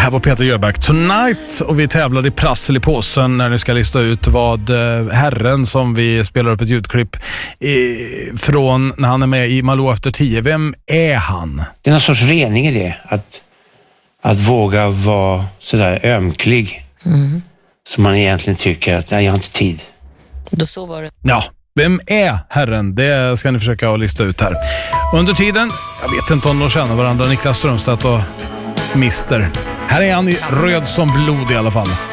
här var Peter Jöback Tonight och vi tävlar i prassel i påsen när ni ska lista ut vad herren som vi spelar upp ett ljudklipp från när han är med i Malou efter 10. Vem är han? Det är någon sorts rening i det. Att våga vara sådär ömklig. Som man egentligen tycker att nej, jag har inte tid. Då så var det. Ja, vem är herren? Det ska ni försöka att lista ut här. Under tiden, jag vet inte om de känner varandra, Niklas Strömstedt och Mister. Här är han i röd som blod i alla fall.